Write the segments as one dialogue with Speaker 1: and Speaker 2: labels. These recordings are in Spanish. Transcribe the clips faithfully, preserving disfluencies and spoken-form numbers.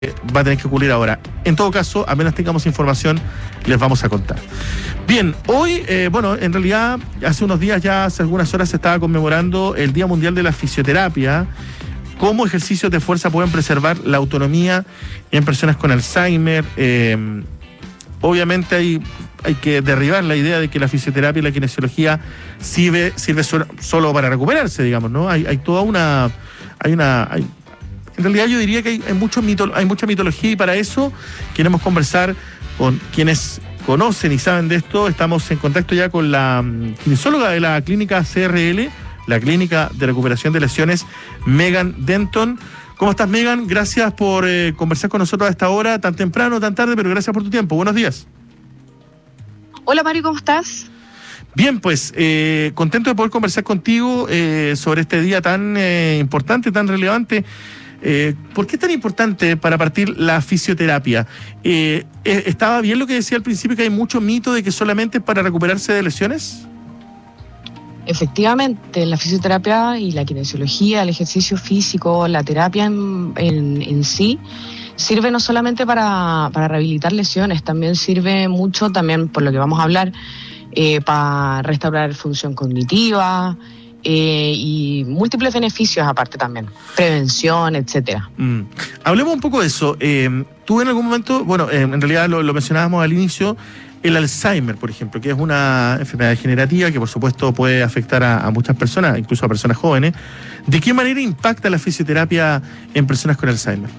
Speaker 1: va a tener que ocurrir ahora. En todo caso, apenas tengamos información, les vamos a contar. Bien, hoy, eh, bueno, en realidad, hace unos días, ya hace algunas horas, se estaba conmemorando el Día Mundial de la Fisioterapia. Cómo ejercicios de fuerza pueden preservar la autonomía en personas con Alzheimer. Eh, obviamente hay, hay que derribar la idea de que la fisioterapia y la kinesiología sirve, sirve solo, solo para recuperarse, digamos, ¿no? Hay, hay toda una... Hay una hay, En realidad yo diría que hay, hay, mucho mito, hay mucha mitología, y para eso queremos conversar con quienes conocen y saben de esto. Estamos en contacto ya con la um, kinesióloga de la clínica C R L, la Clínica de Recuperación de Lesiones, Megan Denton. ¿Cómo estás, Megan? Gracias por eh, conversar con nosotros a esta hora, tan temprano, tan tarde, pero gracias por tu tiempo. Buenos días.
Speaker 2: Hola, Mario, ¿cómo estás?
Speaker 1: Bien, pues eh, contento de poder conversar contigo eh, sobre este día tan eh, importante, tan relevante. Eh, ¿Por qué es tan importante para partir la fisioterapia? Eh, ¿Estaba bien lo que decía al principio, que hay mucho mito de que solamente es para recuperarse de lesiones?
Speaker 2: Efectivamente, la fisioterapia y la kinesiología, el ejercicio físico, la terapia en, en, en sí, sirve no solamente para, para rehabilitar lesiones, también sirve mucho, también por lo que vamos a hablar, eh, para restaurar función cognitiva, Eh, y múltiples beneficios aparte también, prevención, etcétera.
Speaker 1: Mm. Hablemos un poco de eso. Eh, tú en algún momento, bueno, eh, en realidad lo, lo mencionábamos al inicio, el Alzheimer, por ejemplo, que es una enfermedad degenerativa que por supuesto puede afectar a, a muchas personas, incluso a personas jóvenes. ¿De qué manera impacta la fisioterapia en personas con Alzheimer?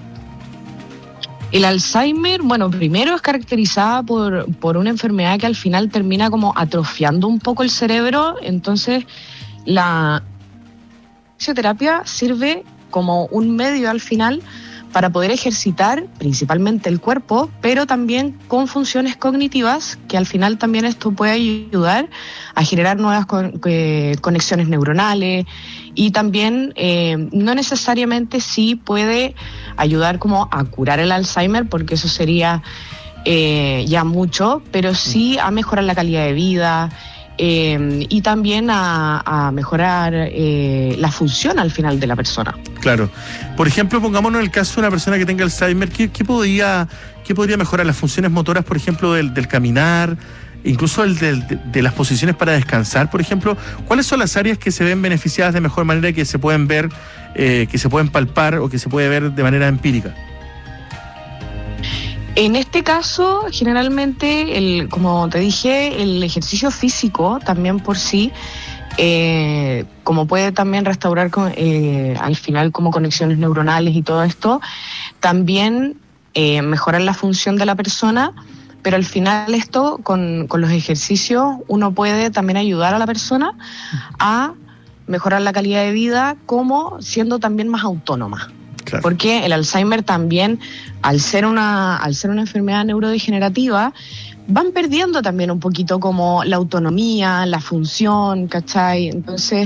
Speaker 2: El Alzheimer, bueno, primero es caracterizada por, por una enfermedad que al final termina como atrofiando un poco el cerebro. Entonces la fisioterapia sirve como un medio al final para poder ejercitar principalmente el cuerpo, pero también con funciones cognitivas, que al final también esto puede ayudar a generar nuevas con, eh, conexiones neuronales, y también eh, no necesariamente sí puede ayudar como a curar el Alzheimer, porque eso sería eh, ya mucho, pero sí a mejorar la calidad de vida. Eh, y también a, a mejorar eh, la función al final de la persona.
Speaker 1: Claro. Por ejemplo, pongámonos en el caso de una persona que tenga Alzheimer, ¿qué, qué, podría, qué podría mejorar? Las funciones motoras, por ejemplo, del, del caminar, incluso el del, de, de las posiciones para descansar, por ejemplo. ¿Cuáles son las áreas que se ven beneficiadas de mejor manera, que se pueden ver, eh, que se pueden palpar o que se puede ver de manera empírica?
Speaker 2: En este caso, generalmente, el, como te dije, el ejercicio físico también por sí, eh, como puede también restaurar con, eh, al final como conexiones neuronales y todo esto, también eh, mejorar la función de la persona, pero al final esto, con, con los ejercicios, uno puede también ayudar a la persona a mejorar la calidad de vida, como siendo también más autónoma. Claro. Porque el Alzheimer también, al ser una, al ser una enfermedad neurodegenerativa, van perdiendo también un poquito como la autonomía, la función, ¿cachai? Entonces,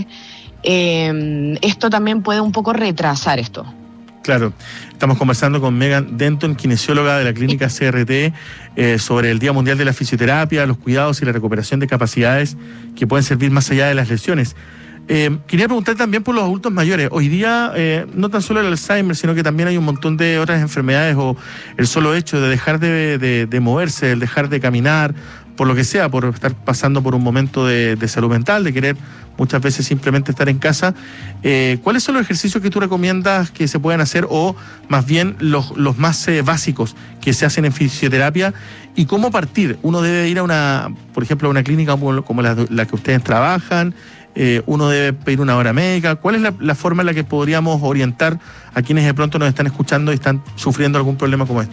Speaker 2: eh, esto también puede un poco retrasar esto.
Speaker 1: Claro. Estamos conversando con Megan Denton, kinesióloga de la clínica C R T, eh, sobre el Día Mundial de la Fisioterapia, los cuidados y la recuperación de capacidades que pueden servir más allá de las lesiones. Eh, quería preguntar también por los adultos mayores. Hoy día, eh, no tan solo el Alzheimer, sino que también hay un montón de otras enfermedades, o el solo hecho de dejar de, de, de moverse, el dejar de caminar, por lo que sea, por estar pasando por un momento de, de salud mental, de querer muchas veces simplemente estar en casa. Eh, ¿Cuáles son los ejercicios que tú recomiendas que se puedan hacer, o más bien los, los más eh, básicos que se hacen en fisioterapia, y cómo partir? Uno debe ir a una, por ejemplo, a una clínica como, como la, la que ustedes trabajan. Eh, uno debe pedir una hora médica. ¿Cuál es la, la forma en la que podríamos orientar a quienes de pronto nos están escuchando y están sufriendo algún problema como este?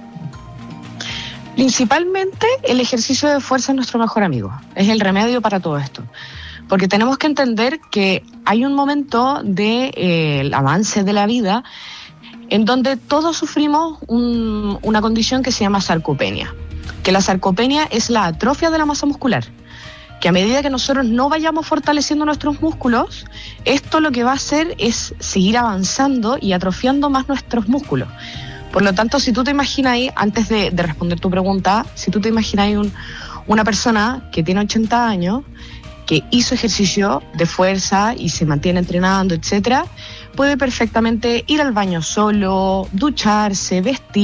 Speaker 2: Principalmente el ejercicio de fuerza es nuestro mejor amigo, es el remedio para todo esto, porque tenemos que entender que hay un momento del de, eh, avance de la vida en donde todos sufrimos un, una condición que se llama sarcopenia, que la sarcopenia es la atrofia de la masa muscular, que a medida que nosotros no vayamos fortaleciendo nuestros músculos, esto lo que va a hacer es seguir avanzando y atrofiando más nuestros músculos. Por lo tanto, si tú te imaginas ahí, antes de, de responder tu pregunta, si tú te imaginas ahí un, una persona que tiene ochenta años que hizo ejercicio de fuerza y se mantiene entrenando, etcétera, puede perfectamente ir al baño solo, ducharse, vestir.